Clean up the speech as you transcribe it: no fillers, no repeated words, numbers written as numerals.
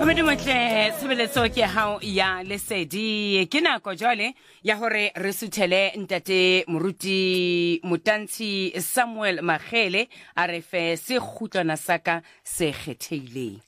Mohammed Motle sebeletso ke hao ya lesedi ke nako jwale ya hore re suthele ntate moruti Mutantshi Samuel Magele a re fe se kgutlwana saka se kgetheileng.